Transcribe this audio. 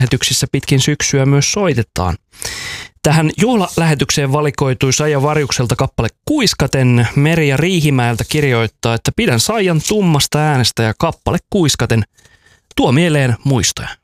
lähetyksissä pitkin syksyä myös soitetaan. Tähän juhlalähetykseen valikoitui Saija Varjukselta kappale Kuiskaten. Merja Riihimäeltä kirjoittaa, että pidän Saijan tummasta äänestä ja kappale Kuiskaten tuo mieleen muistoja.